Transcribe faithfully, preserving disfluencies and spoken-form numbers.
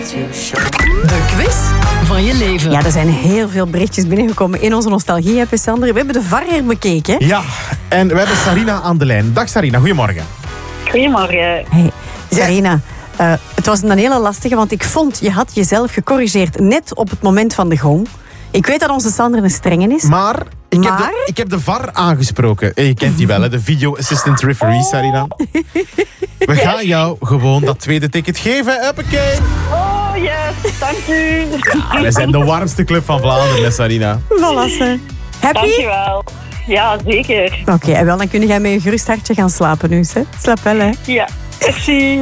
De quiz van je leven. Ja, er zijn heel veel berichtjes binnengekomen in onze nostalgie-app, Sander. We hebben de V A R bekeken. Ja, en we hebben Sarina aan de lijn. Dag Sarina, goedemorgen. Goedemorgen. Hey, Sarina, uh, het was een hele lastige, want ik vond, je had jezelf gecorrigeerd net op het moment van de gong. Ik weet dat onze Sander een strenge is. Maar ik, Maar? Heb, de, ik heb de V A R aangesproken. Je kent die wel, hè? De Video Assistant Referee, Sarina. We gaan jou gewoon dat tweede ticket geven. Huppakee. Oh, yes. Dank u. Ja, wij zijn de warmste club van Vlaanderen, hè, Sarina. Voilà, hè. Happy? Dankjewel. Ja, zeker. Oké, okay, en wel, dan kun jij met een gerust hartje gaan slapen nu, hè? Slaap wel, hè? Ja, merci.